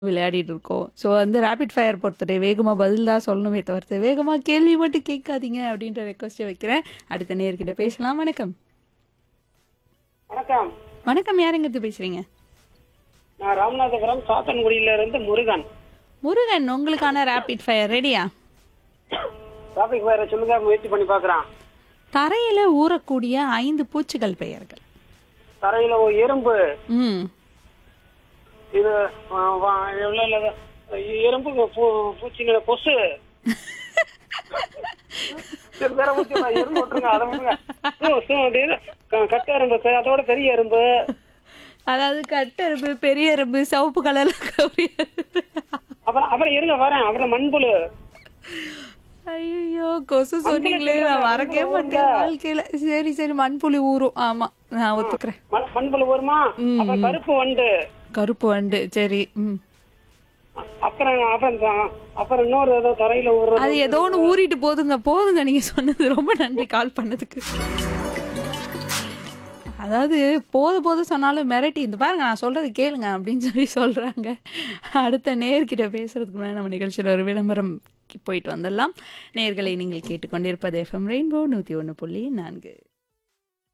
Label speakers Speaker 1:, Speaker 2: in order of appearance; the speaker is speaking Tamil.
Speaker 1: விளையாடிட்டு இருக்கோம். ஸோ வந்து ரேபிட் ஃபயர் பொறுத்தவரை வேகமா பதில் தான் சொல்லணுமே தவிர்த்து, வேகமா கேள்வி மட்டும் கேட்காதீங்க அப்படின்ற ரெக்வெஸ்ட்ட வைக்கிறேன். அடுத்த நேயர்கிட்ட பேசலாம். வணக்கம்.
Speaker 2: வணக்கம்.
Speaker 1: வணக்கம். யாருங்கருந்து பேசுறீங்க?
Speaker 2: நான் ராமநாதபுரம் சாத்தன்குடியில இருந்து முருகன்.
Speaker 1: முருகன், உங்களுக்கான ரேபிட் ஃபயர் ரெடியா?
Speaker 2: டாபிக் வேற சொல்லுங்க, முயற்சி பண்ணி பார்க்கறான்.
Speaker 1: தரையில ஊறக்கூடிய 5 பூச்சிகள் பெயர்கள்.
Speaker 2: தரையில ஒரு எறும்பு,
Speaker 1: ம்.
Speaker 2: இது எவ்வளவு இல்ல, எறும்பு, பூச்சிங்கள, கொசு. சரி, வேற பூச்சி இல்ல, எறும்பு விட்டுருங்க, அதை விட்டுருங்க. அப்படின்னு கட்ட எறும்பு, அதோட பெரிய எறும்பு.
Speaker 1: அதாவது கட்டெரும்பு, பெரிய எறும்பு, சிவப்பு கலர்ல கவுரி எறும்பு.
Speaker 2: அப்புறம் இருங்க வரேன். அப்புறம் மண்புழு.
Speaker 1: ஐயோ, கொசு சொன்னீங்களே, நான் மறக்கவே மாட்டேன் வாழ்க்கையில. சரி சரி, மண்புலி ஊறும். ஆமா, நான் ஒத்துக்கிறேன்.
Speaker 2: மண்புழு வருமா? அப்புறம் கருப்பு வண்டு.
Speaker 1: கருப்பு வண்டு, சரி. ம்.
Speaker 2: அப்புறம் அப்புறம் அப்புறம் இன்னொரு ஏதோ தரையில ஊறுறது.
Speaker 1: அது ஏதோ ஒன்று ஊறிட்டு போதுங்க. போதுங்க, நீங்க சொன்னது. ரொம்ப நன்றி கால் பண்ணதுக்கு. அதாவது போதும் சொன்னாலும் மிரட்டி, இந்த பாருங்க நான் சொல்றது கேளுங்க அப்படின்னு சொல்றாங்க. அடுத்த நேர்கிட்ட பேசுறதுக்கு முன்னாடி நம்ம நிகழ்ச்சியில் ஒரு விளம்பரம் போயிட்டு வந்துடலாம். நேர்களை நீங்கள் கேட்டுக்கொண்டிருப்பது FM ரெயின்போ 101.4.